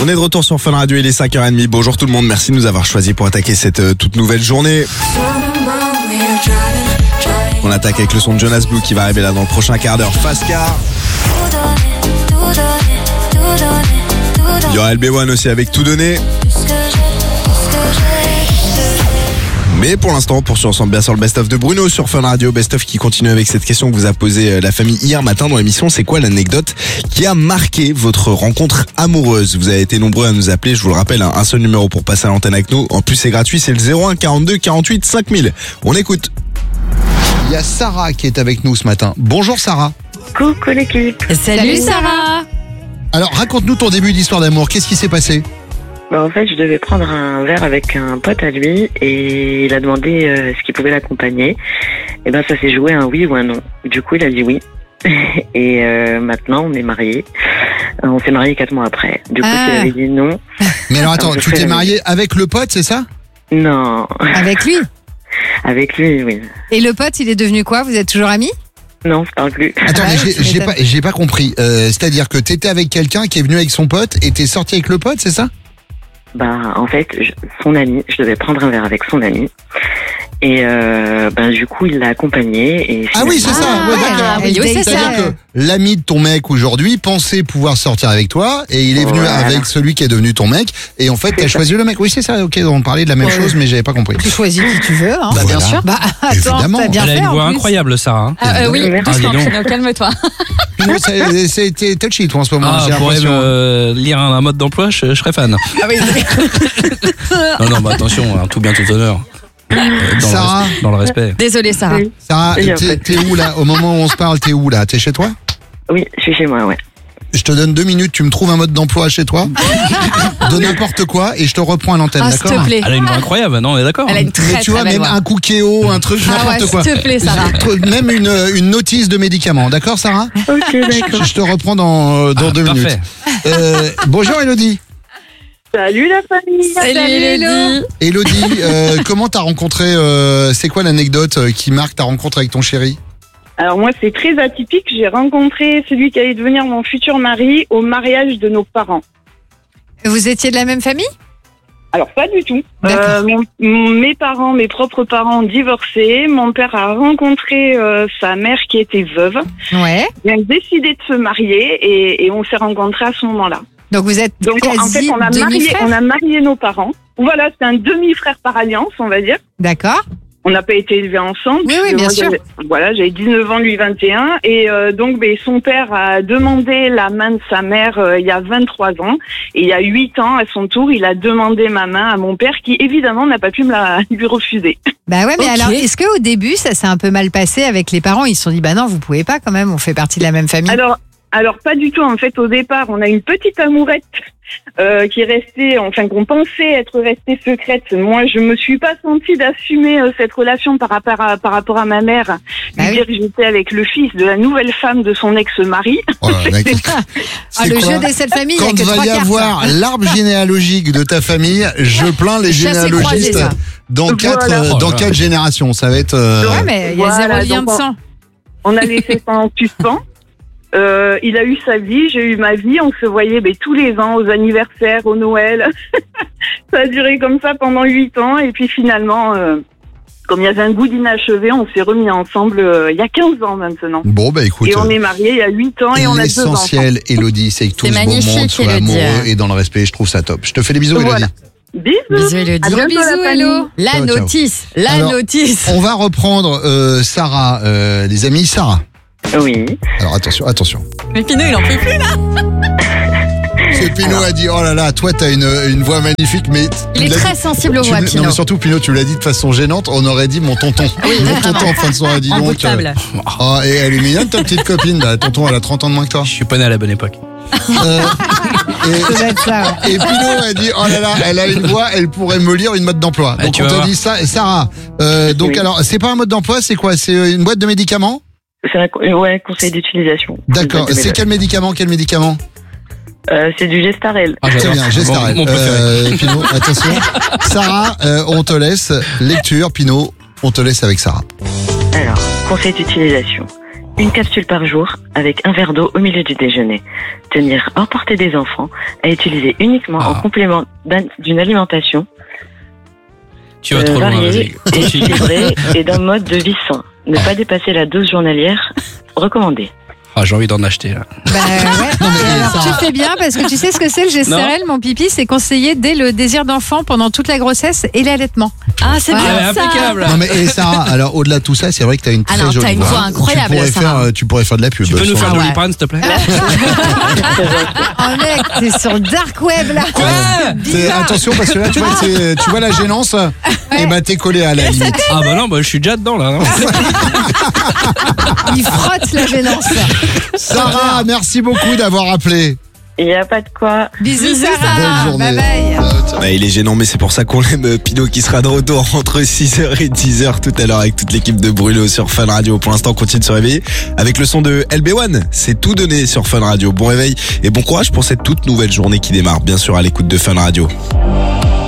On est de retour sur Fun Radio, il est 5h30. Bonjour tout le monde, merci de nous avoir choisis pour attaquer cette toute nouvelle journée. On attaque avec le son de Jonas Blue qui va arriver là dans le prochain quart d'heure. Fast Car. Il y aura LB1 aussi avec Tout donné. Mais pour l'instant, on poursuit ensemble bien sûr le best-of de Bruno sur Fun Radio. Best-of qui continue avec cette question que vous a posée la famille hier matin dans l'émission. C'est quoi l'anecdote qui a marqué votre rencontre amoureuse? Vous avez été nombreux à nous appeler. Je vous le rappelle, un seul numéro pour passer à l'antenne avec nous. En plus, c'est gratuit. C'est le 01 42 48 5000. On écoute. Il y a Sarah qui est avec nous ce matin. Bonjour Sarah. Coucou l'équipe. Salut Sarah. Alors, raconte-nous ton début d'histoire d'amour. Qu'est-ce qui s'est passé? En fait, je devais prendre un verre avec un pote à lui et il a demandé ce qu'il pouvait l'accompagner. Et ben, ça s'est joué un oui ou un non. Du coup, il a dit oui. Et maintenant, on est mariés. On s'est mariés 4 mois après. Du coup, il avait dit non. Mais alors attends, tu t'es marié avec le pote, c'est ça? Non. Avec lui? Avec lui, oui. Et le pote, il est devenu quoi? Vous êtes toujours amis? Non, je parle plus. Attends, mais j'ai pas compris. C'est-à-dire que t'étais avec quelqu'un qui est venu avec son pote et t'es sorti avec le pote, c'est ça? Bah, en fait, son ami, je devais prendre un verre avec son ami. Et du coup, il l'a accompagné. Et ah oui, c'est ça. Ouais, d'accord. Oui, c'est ça. C'est-à-dire que l'ami de ton mec aujourd'hui pensait pouvoir sortir avec toi et il est venu avec celui qui est devenu ton mec. Et en fait, t'as choisi le mec. Oui, c'est ça. Ok, on parlait de la même chose, mais j'avais pas compris. Tu choisis qui tu veux, hein. Bah, Bien voilà. sûr. Bah, attends, évidemment. t'as bien Elle a fait, une en voix plus. incroyable, Sarah. Oui, Calme-toi. Pinot, ça a été touchy, toi, en ce moment. J'ai Pour l'impression. lire un mode d'emploi, je serais fan. Ah oui. Non, bah attention, tout bien, tout honneur. Sarah. Dans le respect. Désolée, Sarah. Oui. Sarah, Oui, en fait. t'es où là? Au moment où on se parle, t'es où là? T'es chez toi? Oui, je suis chez moi, ouais. Je te donne 2 minutes, tu me trouves un mode d'emploi chez toi, de n'importe quoi, et je te reprends à l'antenne, Ah, s'il d'accord? te plaît. Elle a une voix incroyable, non, on est d'accord. Elle a une très, Mais tu vois, très belle même voix. un cookéo, un truc, Ah n'importe ouais, quoi. s'il te plaît, Sarah. Même une notice de médicament, d'accord Sarah? Ok, d'accord. Je te reprends dans 2 minutes. Parfait. Bonjour Elodie. Salut la famille. Salut, Elodie, comment t'as rencontré, c'est quoi l'anecdote qui marque ta rencontre avec ton chéri? Alors moi, c'est très atypique. J'ai rencontré celui qui allait devenir mon futur mari au mariage de nos parents. Vous étiez de la même famille? Alors pas du tout. D'accord. Mes propres parents ont divorcé. Mon père a rencontré sa mère qui était veuve. Ouais. Il a décidé de se marier et on s'est rencontrés à ce moment-là. Donc vous êtes Donc quasi en fait, on a marié nos parents. Voilà, c'est un demi-frère par alliance, on va dire. D'accord. On n'a pas été élevés ensemble. Oui, puisque bien moi, sûr. j'avais 19 ans, lui 21. Et son père a demandé la main de sa mère il y a 23 ans. Et il y a 8 ans, à son tour, il a demandé ma main à mon père qui, évidemment, n'a pas pu lui refuser. Bah ouais, mais Ok. alors, est-ce qu'au début, ça s'est un peu mal passé avec les parents? Ils se sont dit, bah non, vous pouvez pas quand même, on fait partie de la même famille. Alors, pas du tout. En fait, au départ, on a une petite amourette qui est restée, qu'on pensait être restée secrète. Moi, je me suis pas sentie d'assumer cette relation par rapport à ma mère. Ah Lui dire que j'étais avec le fils de la nouvelle femme de son ex-mari. Oh là là, Ah, c'est le quoi? jeu des 7 familles, il y a Quand que va 3 y cartes. avoir l'arbre généalogique de ta famille, je plains les Chassé croisé, généalogistes ça. dans Voilà. dans quelle génération? Ça va être... Ouais, mais il y a Voilà, zéro lien de donc sang. On a laissé ça en suspens. Il a eu sa vie, j'ai eu ma vie. On se voyait tous les ans, aux anniversaires, au Noël. Ça a duré comme ça pendant 8 ans. Et puis finalement, comme il y avait un goût d'inachevé, on s'est remis ensemble il y a 15 ans maintenant. Bon, bah écoute... Et on est mariés il y a 8 ans et on a 2 enfants. L'essentiel, Elodie, c'est que tout C'est ce beau magnifique, monde soit Elodie. amoureux et dans le respect. Je trouve ça top. Je te fais des bisous, Voilà. Elodie. Bisous. Bisous, Elodie. À bientôt, la famille. Hello. La Ciao, ciao. notice. La Alors, notice. On va reprendre Sarah, les amis. Sarah. Oui. Alors attention. Mais Pinot, il en peut plus, là. C'est Pinot a dit, oh là là, toi t'as une voix magnifique, mais... Il est très sensible aux voix, Non Pinot. mais surtout Pinot, tu l'as dit de façon gênante, on aurait dit mon tonton. Mon tonton en fin de soirée, dis En bout donc. de table. Oh, et elle est mignonne ta petite copine, là. Tonton, elle a 30 ans de moins que toi. Je suis pas né à la bonne époque. Ça doit être ça, ouais. Et Pinot a dit, oh là là, elle a une voix, elle pourrait me lire une mode d'emploi. Ouais, Donc tu on vas te voir. dit ça. Et Sarah, donc Oui. alors, c'est pas un mode d'emploi, c'est quoi? C'est une boîte de médicaments? C'est un conseil d'utilisation. D'accord. C'est quel médicament? C'est du Gestarel. Ah, Très j'adore. bien, Gestarel. Mon préféré. Pinot, attention. Sarah, on te laisse. Lecture, Pinot, on te laisse avec Sarah. Alors, conseil d'utilisation. une capsule par jour avec un verre d'eau au milieu du déjeuner. Tenir hors portée des enfants à utiliser uniquement en complément d'une alimentation Tu vas trop loin, variée vas-y. et Continue. équilibrée et d'un mode de vie sain. Ne pas dépasser la dose journalière recommandée. Ah, j'ai envie d'en acheter là. Bah ouais. Et alors tu fais bien parce que tu sais ce que c'est le GCRL, mon pipi, c'est conseillé dès le désir d'enfant pendant toute la grossesse et l'allaitement. Ah, c'est Ouais. bien Ah, ça. impeccable. Non mais et Sarah, alors au-delà de tout ça, c'est vrai que t'as une Ah très non, jolie t'as une voix incroyable, Sarah. tu pourrais faire de la pub. Tu peux nous sans- faire ouais. Doliprane, s'il te plaît Oh mec, t'es sur le dark web là. Attention parce que là tu vois la gênance et bah t'es collé à la limite. Ah bah non, bah je suis déjà dedans là. Non Il frotte la gênance. Sarah, merci beaucoup d'avoir appelé. Il n'y a pas de quoi. Bisous Sarah. Bonne journée. Bye bye. Bah, il est gênant, mais c'est pour ça qu'on l'aime. Pinot qui sera de retour entre 6h et 10h tout à l'heure avec toute l'équipe de Bruno sur Fun Radio. Pour l'instant, on continue de se réveiller avec le son de LB1. C'est tout donné sur Fun Radio. Bon réveil et bon courage pour cette toute nouvelle journée qui démarre, bien sûr, à l'écoute de Fun Radio.